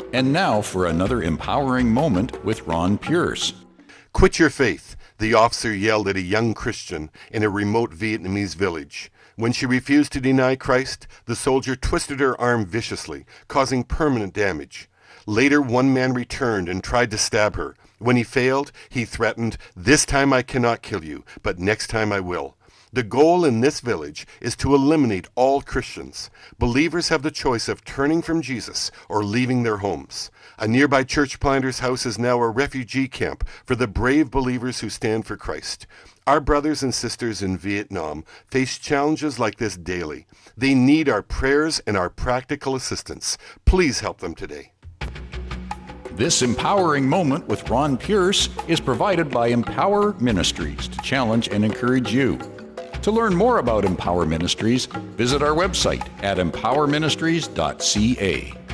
And now for another empowering moment with Ron Pierce. Quit your faith, the officer yelled at a young Christian in a remote Vietnamese village. When she refused to deny Christ, the soldier twisted her arm viciously, causing permanent damage. Later, one man returned and tried to stab her. When he failed, he threatened, "This time I cannot kill you, but next time I will." The goal in this village is to eliminate all Christians. Believers have the choice of turning from Jesus or leaving their homes. A nearby church planter's house is now a refugee camp for the brave believers who stand for Christ. Our brothers and sisters in Vietnam face challenges like this daily. They need our prayers and our practical assistance. Please help them today. This empowering moment with Ron Pierce is provided by Empower Ministries to challenge and encourage you. To learn more about Empower Ministries, visit our website at empowerministries.ca.